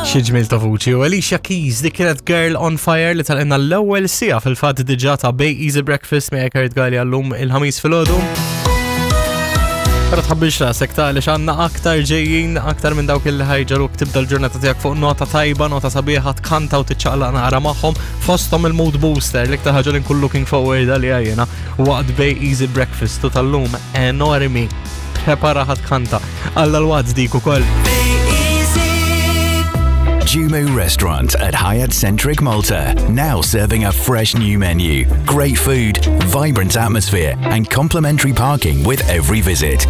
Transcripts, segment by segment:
Xi ġmil ta' vuċi u Alicia Keys dik kienet Girl on Fire li tal-inna l-ewwel sija fil-fatt diġà ta' Bay Easy Breakfast me Kurt Gali għallum il-ħamis fil-għodu. Pero tħabbix rasek ta' li xanna aktar ġejjin, aktar minn dawk il ħajġaruk tibda l-ġurnata tiegħek fuq nota tajba, nota sabiħa tkanta u tiċċaqlaq naqra magħhom fosthom il-mood booster li ktar ħaġa li nkun looking forward għalija jiena waqt Bay Easy Breakfast u tal-lum enormi prepara ħatkanta alla l-wadz dik ukoll. Jumo Restaurant at Hyatt Centric Malta, now serving a fresh new menu, great food, vibrant atmosphere and complimentary parking with every visit.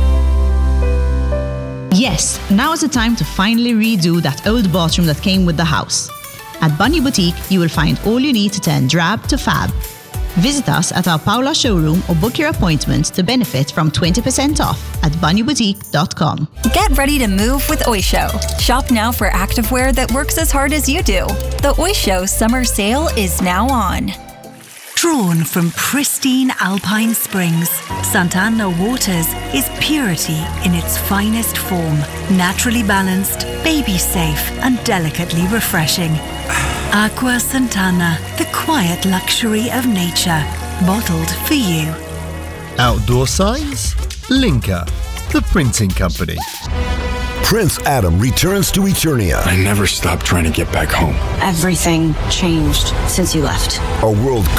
Yes, now is the time to finally redo that old bathroom that came with the house. At Bunny Boutique, you will find all you need to turn drab to fab. Visit us at our Paula showroom or book your appointment to benefit from 20% off at bunnyboutique.com. Get ready to move with Oysho. Shop now for activewear that works as hard as you do. The Oysho summer sale is now on. Drawn from pristine alpine springs, Sant'Anna Waters is purity in its finest form. Naturally balanced, baby-safe and delicately refreshing. Aqua Sant'Anna, the quiet luxury of nature, bottled for you. Outdoor signs? Linka, the printing company. Prince Adam returns to Eternia. I never stopped trying to get back home. Everything changed since you left. A world